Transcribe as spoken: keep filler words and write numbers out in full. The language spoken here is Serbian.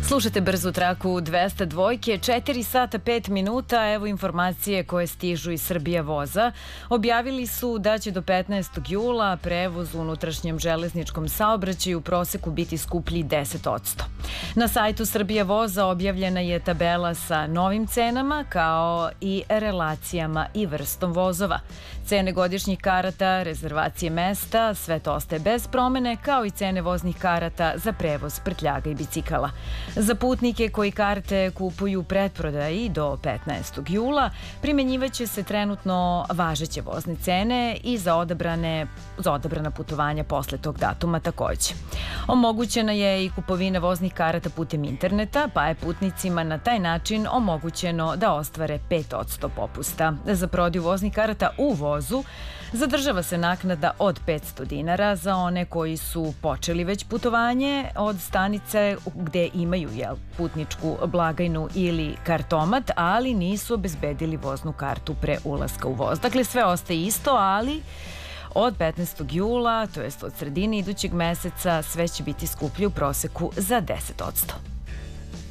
Slušate brzu traku dvesta dvojke, četiri sata pet minuta, evo informacije koje stižu iz Srbija voza. Objavili su da će do petnaestog jula prevoz u unutrašnjem železničkom saobraćaju u proseku biti skuplji deset posto. Na sajtu Srbija voza objavljena je tabela sa novim cenama kao i relacijama i vrstom vozova. Cene godišnjih karata, rezervacije mesta, sve to ostaje bez promene, kao i cene voznih karata za prevoz prtljaga i bicikala. Za putnike koji karte kupuju u pretprodaji do petnaestog jula primenjivaće se trenutno važeće vozne cene i za odabrane, za odabrana putovanja posle tog datuma takođe. Omogućena je i kupovina voznih karata putem interneta, pa je putnicima na taj način omogućeno da ostvare pet posto popusta. Za prodaju voznih karata u vozu zadržava se naknada od petsto dinara za one koji su počeli već putovanje od stanice gde imaju jel, putničku blagajnu ili kartomat, ali nisu obezbedili voznu kartu pre ulaska u voz. Dakle, sve ostaje isto, ali od petnaestog jula, to jest od sredine idućeg meseca, sve će biti skuplje u proseku za deset posto.